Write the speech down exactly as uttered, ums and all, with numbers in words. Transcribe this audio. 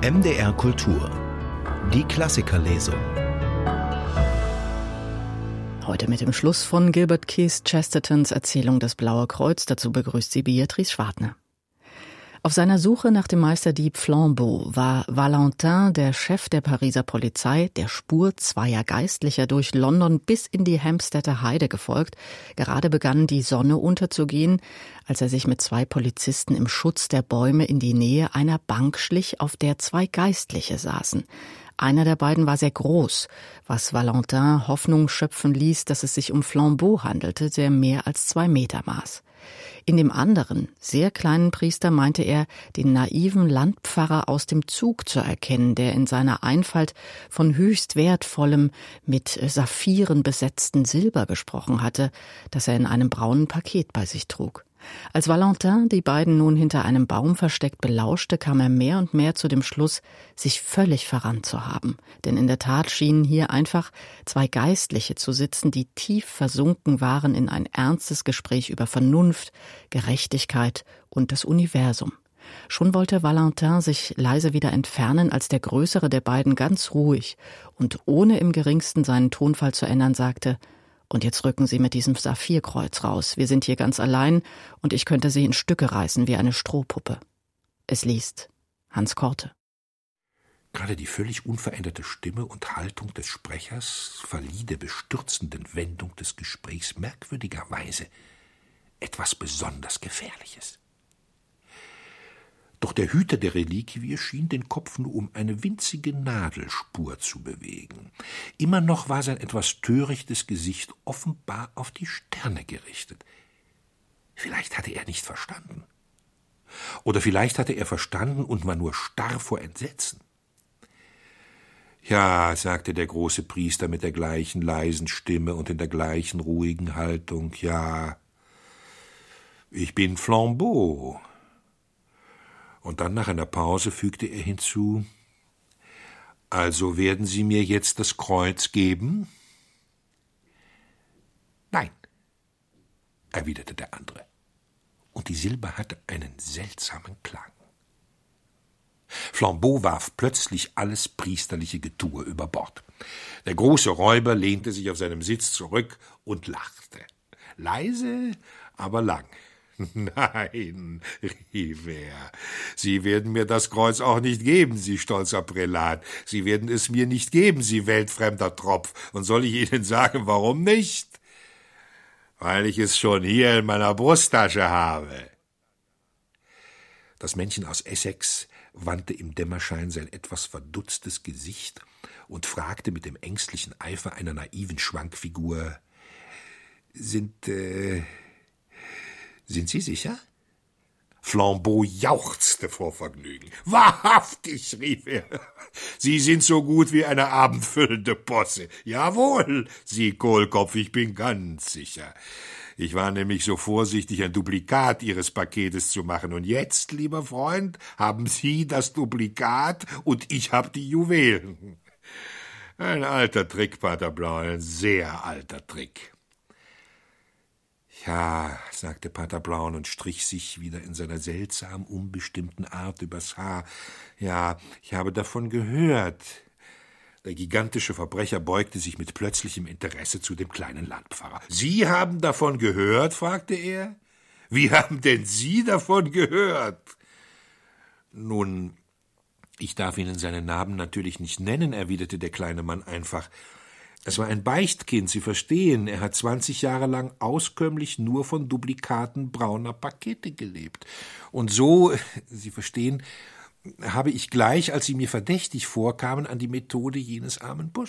M D R Kultur. Die Klassikerlesung. Heute mit dem Schluss von Gilbert Keith Chestertons Erzählung Das Blaue Kreuz. Dazu begrüßt sie Beatrice Schwartner. Auf seiner Suche nach dem Meisterdieb Flambeau war Valentin, der Chef der Pariser Polizei, der Spur zweier Geistlicher durch London bis in die Hampsteader Heide gefolgt. Gerade begann die Sonne unterzugehen, als er sich mit zwei Polizisten im Schutz der Bäume in die Nähe einer Bank schlich, auf der zwei Geistliche saßen. Einer der beiden war sehr groß, was Valentin Hoffnung schöpfen ließ, dass es sich um Flambeau handelte, der mehr als zwei Meter maß. In dem anderen, sehr kleinen Priester meinte er, den naiven Landpfarrer aus dem Zug zu erkennen, der in seiner Einfalt von höchst wertvollem, mit Saphiren besetzten Silber gesprochen hatte, das er in einem braunen Paket bei sich trug. Als Valentin die beiden nun hinter einem Baum versteckt belauschte, kam er mehr und mehr zu dem Schluss, sich völlig verrannt zu haben. Denn in der Tat schienen hier einfach zwei Geistliche zu sitzen, die tief versunken waren in ein ernstes Gespräch über Vernunft, Gerechtigkeit und das Universum. Schon wollte Valentin sich leise wieder entfernen, als der Größere der beiden ganz ruhig und ohne im geringsten seinen Tonfall zu ändern sagte: Und jetzt rücken Sie mit diesem Saphirkreuz raus. Wir sind hier ganz allein und ich könnte Sie in Stücke reißen wie eine Strohpuppe. Es liest Hans Korte. Gerade die völlig unveränderte Stimme und Haltung des Sprechers verlieh der bestürzenden Wendung des Gesprächs merkwürdigerweise etwas besonders Gefährliches. Doch der Hüter der Reliquie schien den Kopf nur um eine winzige Nadelspur zu bewegen. Immer noch war sein etwas törichtes Gesicht offenbar auf die Sterne gerichtet. Vielleicht hatte er nicht verstanden. Oder vielleicht hatte er verstanden und war nur starr vor Entsetzen. »Ja«, sagte der große Priester mit der gleichen leisen Stimme und in der gleichen ruhigen Haltung, »ja, ich bin Flambeau.« Und dann nach einer Pause fügte er hinzu: »Also werden Sie mir jetzt das Kreuz geben?« »Nein«, erwiderte der andere, und die Silbe hatte einen seltsamen Klang. Flambeau warf plötzlich alles priesterliche Getue über Bord. Der große Räuber lehnte sich auf seinem Sitz zurück und lachte. Leise, aber lang. »Nein«, rief er, »Sie werden mir das Kreuz auch nicht geben, Sie stolzer Prälat. Sie werden es mir nicht geben, Sie weltfremder Tropf. Und soll ich Ihnen sagen, warum nicht? Weil ich es schon hier in meiner Brusttasche habe.« Das Männchen aus Essex wandte im Dämmerschein sein etwas verdutztes Gesicht und fragte mit dem ängstlichen Eifer einer naiven Schwankfigur: »Sind, äh, Sind Sie sicher?« Flambeau jauchzte vor Vergnügen. »Wahrhaftig«, rief er, »Sie sind so gut wie eine abendfüllende Posse. Jawohl, Sie Kohlkopf, ich bin ganz sicher. Ich war nämlich so vorsichtig, ein Duplikat Ihres Paketes zu machen. Und jetzt, lieber Freund, haben Sie das Duplikat und ich habe die Juwelen. Ein alter Trick, Pater Blanc, ein sehr alter Trick.« »Ja«, sagte Pater Blanc und strich sich wieder in seiner seltsam unbestimmten Art übers Haar. »Ja, ich habe davon gehört.« Der gigantische Verbrecher beugte sich mit plötzlichem Interesse zu dem kleinen Landpfarrer. »Sie haben davon gehört?« fragte er. »Wie haben denn Sie davon gehört?« »Nun, ich darf Ihnen seinen Namen natürlich nicht nennen«, erwiderte der kleine Mann einfach. »Es war ein Beichtkind, Sie verstehen. Er hat zwanzig Jahre lang auskömmlich nur von Duplikaten brauner Pakete gelebt. Und so, Sie verstehen, habe ich gleich, als Sie mir verdächtig vorkamen, an die Methode jenes armen Burschen